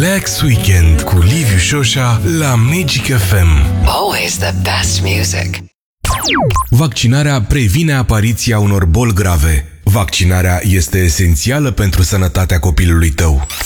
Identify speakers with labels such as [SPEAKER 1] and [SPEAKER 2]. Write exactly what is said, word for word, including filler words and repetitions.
[SPEAKER 1] Relax Weekend cu Liviu Șoșa la Magic F M.
[SPEAKER 2] Always the best music.
[SPEAKER 1] Vaccinarea previne apariția unor boli grave. Vaccinarea este esențială pentru sănătatea copilului tău.